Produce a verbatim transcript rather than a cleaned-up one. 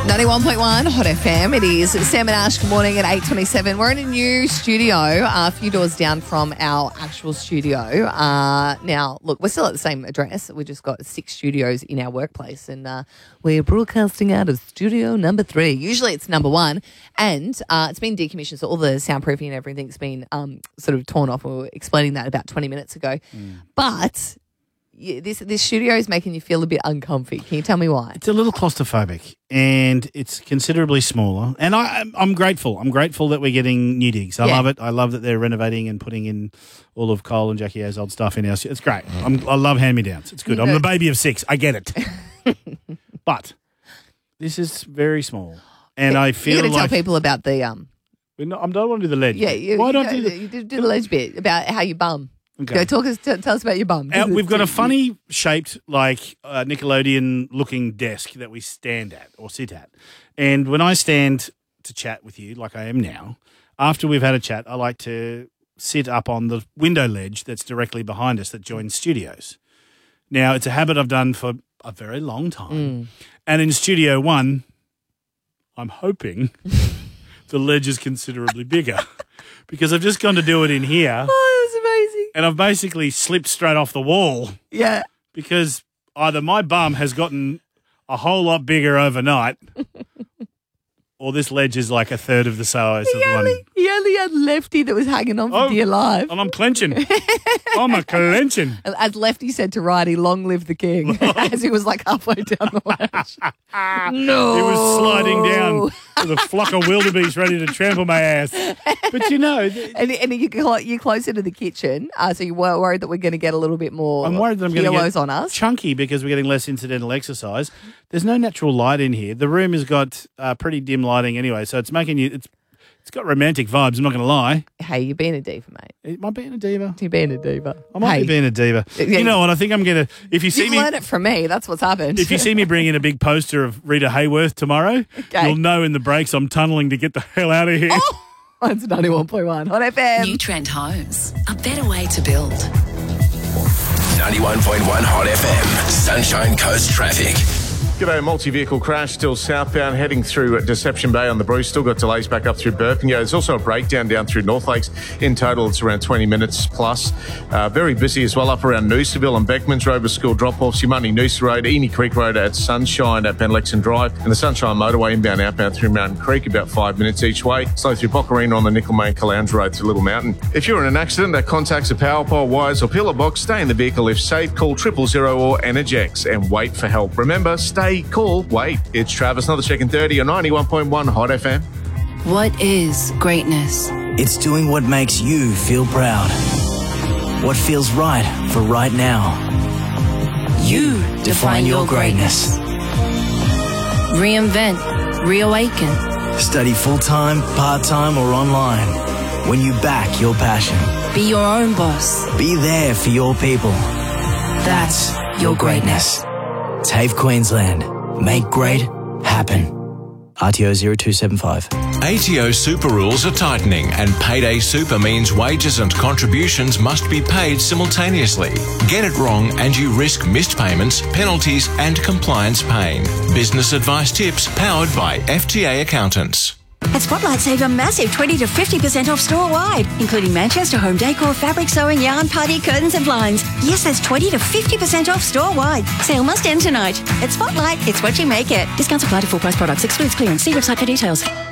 ninety-one point one Hot F M. It is Sam and Ash. Good morning at eight twenty-seven. We're in a new studio, uh, a few doors down from our actual studio. Uh, now, look, we're still at the same address. We just got six studios in our workplace, and uh, we're broadcasting out of studio number three. Usually it's number one, and uh, it's been decommissioned, so all the soundproofing and everything's been um, sort of torn off. We were explaining that about twenty minutes ago. Mm. But yeah, this this studio is making you feel a bit uncomfy. Can you tell me why? It's a little claustrophobic, and it's considerably smaller. And I, I'm, I'm grateful. I'm grateful that we're getting new digs. I yeah. love it. I love that they're renovating and putting in all of Cole and Jackie O's old stuff in our. It's great. I'm, I love hand-me-downs. It's good. I'm the baby of six. I get it. But this is very small, and yeah, I feel you're gonna like tell people about the um. We're not, I don't want to do the ledge. Yeah, you, why you don't know, do the, you do, do the ledge bit about how you bum. Okay. Go talk us, t- tell us about your bum. Uh, we've got a funny shaped, like uh, Nickelodeon-looking desk that we stand at or sit at. And when I stand to chat with you, like I am now, after we've had a chat, I like to sit up on the window ledge that's directly behind us that joins studios. Now, it's a habit I've done for a very long time. Mm. And in Studio One, I'm hoping the ledge is considerably bigger because I've just gone to do it in here. Oh, that's amazing. And I've basically slipped straight off the wall. Yeah. Because either my bum has gotten a whole lot bigger overnight or this ledge is like a third of the size he of the only, one. He only had Lefty that was hanging on for oh, dear life. And I'm clenching. I'm a clenching. As Lefty said to Righty, long live the king, as he was like halfway down the ledge. No. He was sliding down with a flock of wildebeest ready to trample my ass. But you know. Th- and and you, you're closer to the kitchen, uh, so you're worried that we're going to get a little bit more I'm worried that I'm going to get on us. chunky because we're getting less incidental exercise. There's no natural light in here. The room has got uh, pretty dim lighting anyway, so it's making you, it's it's got romantic vibes, I'm not going to lie. Hey, you're being a diva, mate. Am I being a diva? You're being a diva. I might hey. be being a diva. Yeah, you know what? I think I'm going to, if you see You've me. learned it from me. That's what's happened. If you see me bring in a big poster of Rita Hayworth tomorrow, okay. You'll know in the breaks I'm tunnelling to get the hell out of here. Oh, it's ninety-one point one Hot F M. New Trend Homes, a better way to build. ninety-one point one Hot F M, Sunshine Coast traffic. G'day, multi-vehicle crash still southbound heading through Deception Bay on the Bruce. Still got delays back up through Burpengate. There's also a breakdown down through North Lakes. In total, it's around twenty minutes plus. Uh, very busy as well up around Noosaville and Beckmans Road with school drop-offs. Umani Noosa Road, Eni Creek Road at Sunshine at Benlexon Drive. And the Sunshine Motorway inbound outbound through Mountain Creek, about five minutes each way. Slow through Boccarina on the Nickel Main Calounge Road through Little Mountain. If you're in an accident that contacts a power pole, wires or pillar box, stay in the vehicle if safe. Call triple zero or Energex and wait for help. Remember, stay, call, wait. It's Travis, another check in thirty on ninety-one point one Hot F M. What is greatness? It's doing what makes you feel proud. What feels right for right now. You define your greatness. Reinvent, reawaken. Study full-time, part-time or online. When you back your passion. Be your own boss. Be there for your people. That's your greatness. TAFE Queensland. Make great happen. R T O zero two seven five. A T O super rules are tightening and payday super means wages and contributions must be paid simultaneously. Get it wrong and you risk missed payments, penalties and compliance pain. Business advice tips powered by F T A accountants. At Spotlight, save a massive twenty to fifty percent off store-wide, including Manchester home decor, fabric sewing, yarn, party, curtains and blinds. Yes, that's twenty to fifty percent off store-wide. Sale must end tonight. At Spotlight, it's what you make it. Discounts apply to full-price products. Excludes clearance. See website for details.